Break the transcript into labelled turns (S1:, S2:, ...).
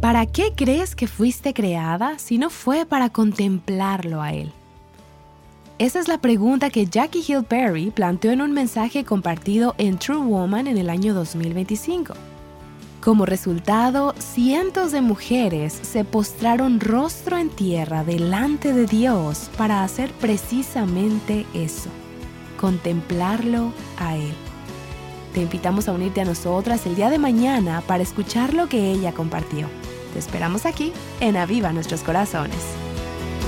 S1: ¿Para qué crees que fuiste creada si no fue para contemplarlo a Él? Esa es la pregunta que Jackie Hill Perry planteó en un mensaje compartido en True Woman en el año 2025. Como resultado, cientos de mujeres se postraron rostro en tierra delante de Dios para hacer precisamente eso, contemplarlo a Él. Te invitamos a unirte a nosotras el día de mañana para escuchar lo que ella compartió. Te esperamos aquí en Aviva Nuestros Corazones.